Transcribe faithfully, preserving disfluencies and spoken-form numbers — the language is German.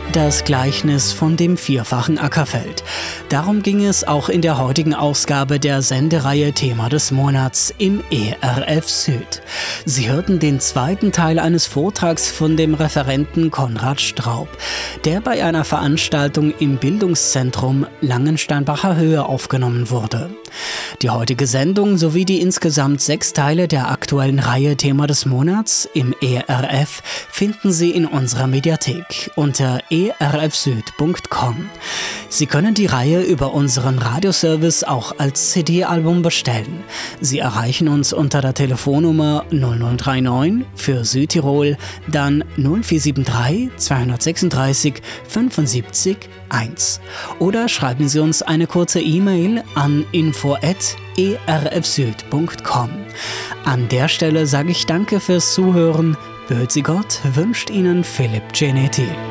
Das Gleichnis von dem vierfachen Ackerfeld. Darum ging es auch in der heutigen Ausgabe der Sendereihe Thema des Monats im E R F Süd. Sie hörten den zweiten Teil eines Vortrags von dem Referenten Konrad Straub, der bei einer Veranstaltung im Bildungszentrum Langensteinbacher Höhe aufgenommen wurde. Die heutige Sendung sowie die insgesamt sechs Teile der aktuellen Reihe Thema des Monats im E R F finden Sie in unserer Mediathek unter e r f süd punkt com. Sie können die Reihe über unseren Radioservice auch als C D-Album bestellen. Sie erreichen uns unter der Telefonnummer null null drei neun für Südtirol, dann null vier sieben drei zwei drei sechs sieben fünf eins. Oder schreiben Sie uns eine kurze E-Mail an info at e r f süd punkt com. An der Stelle sage ich danke fürs Zuhören. Behüt Sie Gott, wünscht Ihnen Philipp Genetti.